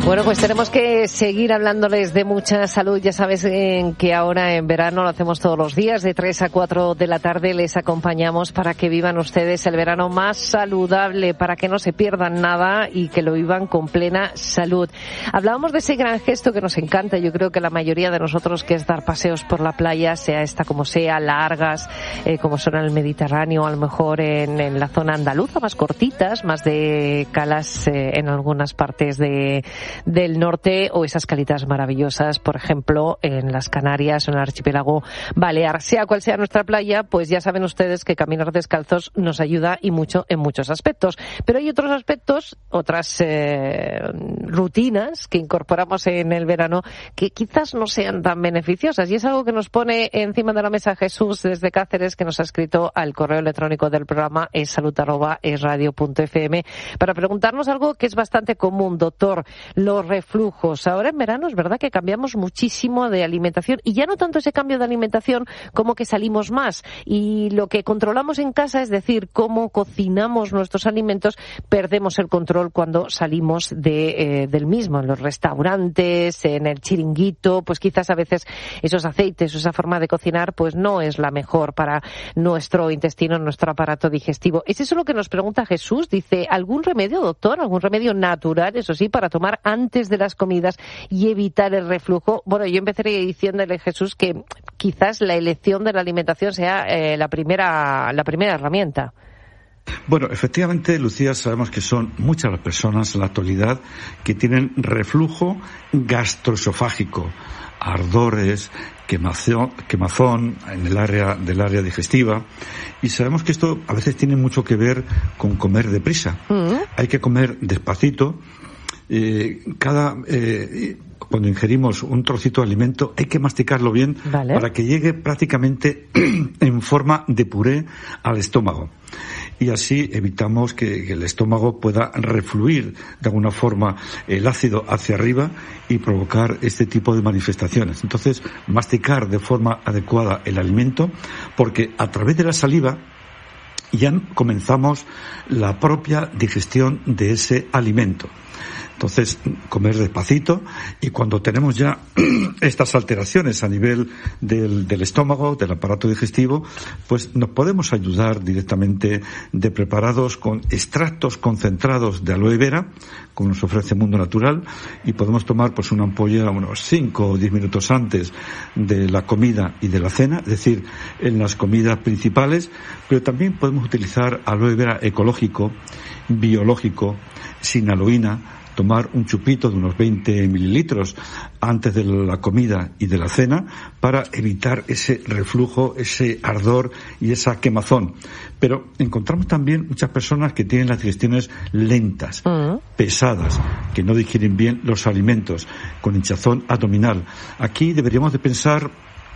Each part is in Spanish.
Bueno, pues tenemos que seguir hablándoles de mucha salud. Ya sabes que ahora en verano lo hacemos todos los días, de 3 a 4 de la tarde. Les acompañamos para que vivan ustedes el verano más saludable, para que no se pierdan nada y que lo vivan con plena salud. Hablábamos de ese gran gesto que nos encanta, yo creo que la mayoría de nosotros, que es dar paseos por la playa, sea esta como sea, largas, como son en el Mediterráneo, a lo mejor en la zona andaluza, más cortitas, más de calas en algunas partes del norte, o esas calitas maravillosas, por ejemplo, en las Canarias o en el archipiélago balear. Sea cual sea nuestra playa, pues ya saben ustedes que caminar descalzos nos ayuda y mucho en muchos aspectos. Pero hay otros aspectos, otras rutinas que incorporamos en el verano que quizás no sean tan beneficiosas, y es algo que nos pone encima de la mesa Jesús desde Cáceres, que nos ha escrito al correo electrónico del programa salud@esradio.fm para preguntarnos algo que es bastante común, doctor: los reflujos. Ahora en verano es verdad que cambiamos muchísimo de alimentación, y ya no tanto ese cambio de alimentación como que salimos más, y lo que controlamos en casa, es decir, cómo cocinamos nuestros alimentos, perdemos el control cuando salimos del mismo, en los restaurantes, en el chiringuito. Pues quizás a veces esos aceites o esa forma de cocinar pues no es la mejor para nuestro intestino, nuestro aparato digestivo. ¿Es eso lo que nos pregunta Jesús? Dice: ¿algún remedio, doctor? ¿Algún remedio natural, eso sí, para tomar antes de las comidas y evitar el reflujo? Bueno, yo empezaré diciéndole, Jesús, que quizás la elección de la alimentación sea la primera herramienta. Bueno, efectivamente, Lucía, sabemos que son muchas las personas en la actualidad que tienen reflujo gastroesofágico, ardores, quemazón en el área digestiva, y sabemos que esto a veces tiene mucho que ver con comer deprisa. Hay que comer despacito. Cuando ingerimos un trocito de alimento hay que masticarlo bien, ¿vale?, para que llegue prácticamente en forma de puré al estómago. Y así evitamos que el estómago pueda refluir de alguna forma el ácido hacia arriba y provocar este tipo de manifestaciones. Entonces, masticar de forma adecuada el alimento, porque a través de la saliva ya comenzamos la propia digestión de ese alimento. Entonces, comer despacito, y cuando tenemos ya estas alteraciones a nivel del estómago, del aparato digestivo, pues nos podemos ayudar directamente de preparados con extractos concentrados de aloe vera, como nos ofrece Mundo Natural, y podemos tomar pues una ampolla unos 5 o 10 minutos antes de la comida y de la cena, es decir, en las comidas principales. Pero también podemos utilizar aloe vera ecológico, biológico, sin aloína, tomar un chupito de unos 20 mililitros antes de la comida y de la cena para evitar ese reflujo, ese ardor y esa quemazón. Pero encontramos también muchas personas que tienen las digestiones lentas, pesadas, que no digieren bien los alimentos, con hinchazón abdominal. Aquí deberíamos de pensar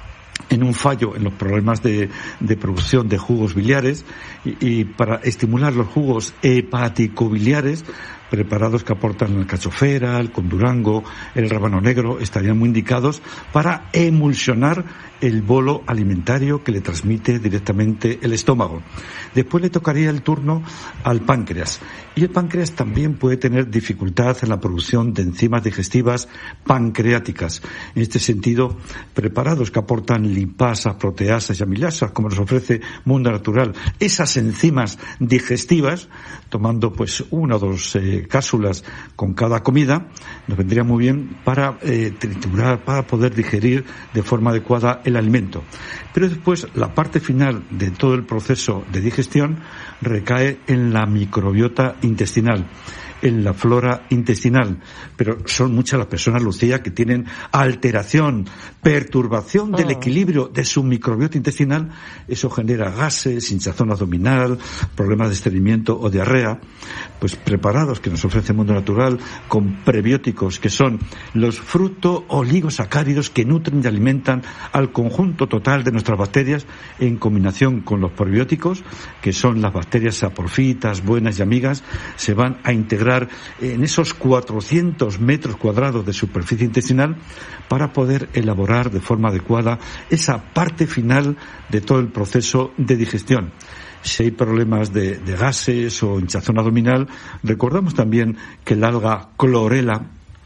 en un fallo en los problemas de producción de jugos biliares, y para estimular los jugos hepático-biliares, preparados que aportan la alcachofera, el condurango, el rábano negro, estarían muy indicados para emulsionar el bolo alimentario que le transmite directamente el estómago. Después le tocaría el turno al páncreas, y el páncreas también puede tener dificultad en la producción de enzimas digestivas pancreáticas. En este sentido, preparados que aportan lipasas, proteasas y amilasas, como nos ofrece Mundo Natural, esas enzimas digestivas, tomando pues 1 o 2 cápsulas con cada comida, nos vendría muy bien para triturar, para poder digerir de forma adecuada el alimento. Pero después, la parte final de todo el proceso de digestión recae en la microbiota intestinal, en la flora intestinal. Pero son muchas las personas, Lucía, que tienen alteración, perturbación del equilibrio de su microbiota intestinal. Eso genera gases, hinchazón abdominal, problemas de estreñimiento o diarrea. Pues preparados que nos ofrece Mundo Natural con prebióticos, que son los fruto-oligosacáridos que nutren y alimentan al conjunto total de nuestras bacterias, en combinación con los probióticos, que son las bacterias saporfitas, buenas y amigas, se van a integrar en esos 400 metros cuadrados de superficie intestinal para poder elaborar de forma adecuada esa parte final de todo el proceso de digestión. Si hay problemas de gases o hinchazón abdominal, recordamos también que el alga clorela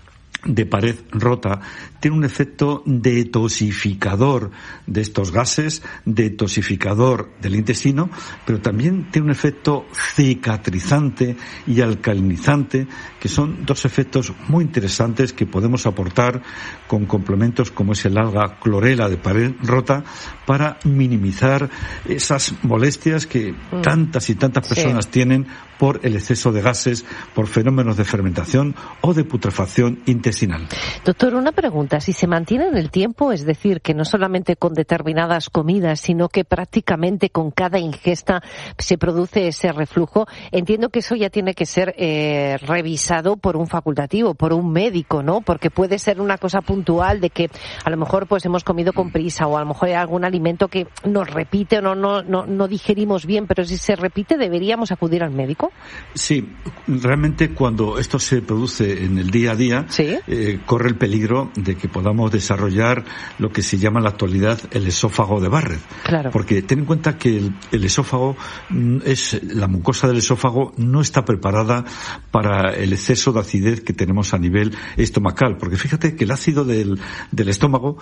de pared rota tiene un efecto detoxificador de estos gases, detoxificador del intestino, pero también tiene un efecto cicatrizante y alcalinizante, que son dos efectos muy interesantes que podemos aportar con complementos como es el alga clorela de pared rota para minimizar esas molestias que tantas y tantas personas tienen por el exceso de gases, por fenómenos de fermentación o de putrefacción intestinal. Doctor, una pregunta. Si se mantiene en el tiempo, es decir, que no solamente con determinadas comidas, sino que prácticamente con cada ingesta se produce ese reflujo, entiendo que eso ya tiene que ser revisado por un facultativo, por un médico, ¿no? Porque puede ser una cosa puntual de que a lo mejor pues hemos comido con prisa o a lo mejor hay algún alimento que nos repite o no digerimos bien, pero si se repite, ¿deberíamos acudir al médico? Sí, realmente cuando esto se produce en el día a día, corre el peligro de que podamos desarrollar lo que se llama en la actualidad el esófago de Barrett. Claro. Porque ten en cuenta que el esófago la mucosa del esófago no está preparada para el exceso de acidez que tenemos a nivel estomacal. Porque fíjate que el ácido del estómago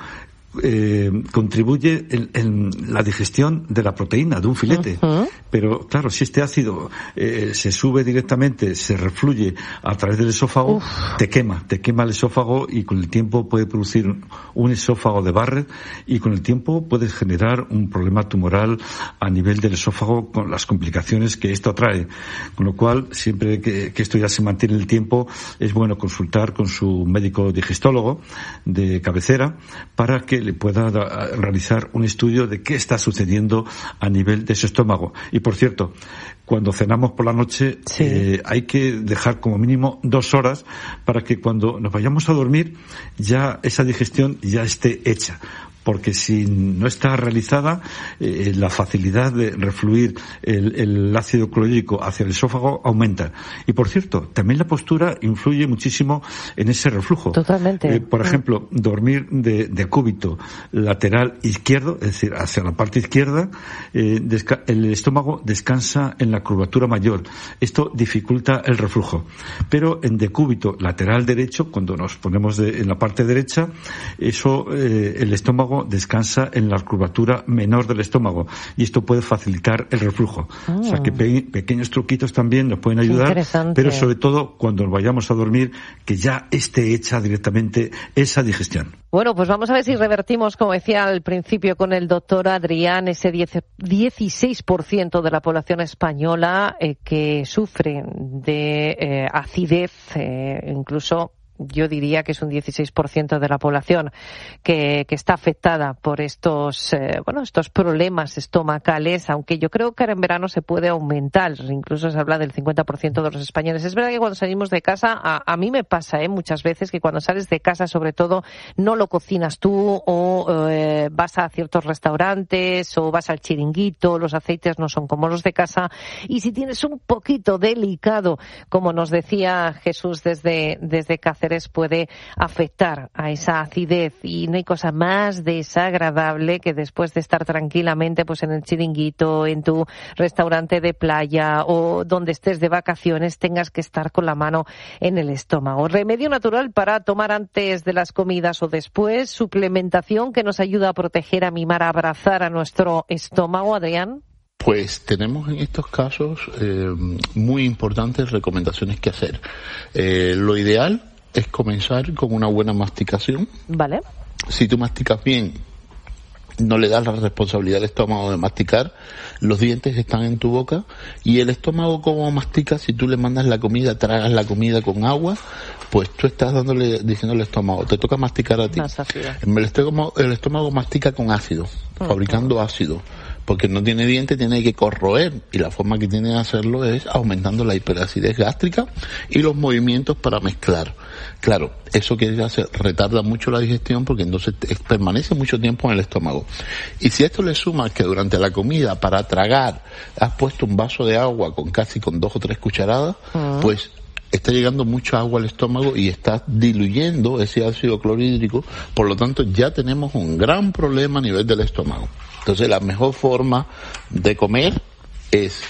contribuye en la digestión de la proteína de un filete. Pero claro, si este ácido se sube directamente, se refluye a través del esófago, te quema el esófago y con el tiempo puede producir un esófago de Barrett y con el tiempo puedes generar un problema tumoral a nivel del esófago con las complicaciones que esto trae. Con lo cual, siempre que esto ya se mantiene en el tiempo, es bueno consultar con su médico digestólogo de cabecera para que le pueda realizar un estudio de qué está sucediendo a nivel de su estómago. Y por cierto, cuando cenamos por la noche hay que dejar como mínimo 2 horas para que cuando nos vayamos a dormir ya esa digestión ya esté hecha. Porque si no está realizada, la facilidad de refluir el ácido clorhídrico hacia el esófago aumenta. Y por cierto, también la postura influye muchísimo en ese reflujo. Totalmente. Por ejemplo, dormir de cúbito lateral izquierdo, es decir, hacia la parte izquierda, el estómago descansa en la curvatura mayor. Esto dificulta el reflujo. Pero en decúbito lateral derecho, cuando nos ponemos en la parte derecha, el estómago descansa en la curvatura menor del estómago y esto puede facilitar el reflujo. O sea que pequeños truquitos también nos pueden ayudar, pero sobre todo cuando nos vayamos a dormir que ya esté hecha directamente esa digestión. Bueno, pues vamos a ver si revertimos, como decía al principio con el doctor Adrián, ese 16% de la población española que sufre de acidez, incluso yo diría que es un 16% de la población que está afectada por estos problemas estomacales, aunque yo creo que ahora en verano se puede aumentar, incluso se habla del 50% de los españoles. Es verdad que cuando salimos de casa, a mí me pasa muchas veces que cuando sales de casa, sobre todo, no lo cocinas tú o vas a ciertos restaurantes o vas al chiringuito, los aceites no son como los de casa, y si tienes un poquito delicado, como nos decía Jesús desde Cáceres, puede afectar a esa acidez y no hay cosa más desagradable que después de estar tranquilamente pues en el chiringuito, en tu restaurante de playa o donde estés de vacaciones, tengas que estar con la mano en el estómago. Remedio natural para tomar antes de las comidas o después, suplementación que nos ayuda a proteger, a mimar, a abrazar a nuestro estómago. Adrián. Pues tenemos en estos casos muy importantes recomendaciones que hacer. Lo ideal es comenzar con una buena masticación. Vale. Si tú masticas bien, no le das la responsabilidad al estómago de masticar, los dientes están en tu boca y el estómago como mastica, si tú le mandas la comida, tragas la comida con agua, pues tú estás diciendo al estómago, te toca masticar a ti. El estómago mastica con ácido, fabricando ácido. Porque no tiene diente, tiene que corroer, y la forma que tiene de hacerlo es aumentando la hiperacidez gástrica y los movimientos para mezclar. Claro, eso que hace retarda mucho la digestión porque entonces permanece mucho tiempo en el estómago. Y si a esto le sumas que durante la comida, para tragar, has puesto un vaso de agua con 2 o 3 cucharadas, pues está llegando mucha agua al estómago y está diluyendo ese ácido clorhídrico, por lo tanto ya tenemos un gran problema a nivel del estómago. Entonces la mejor forma de comer es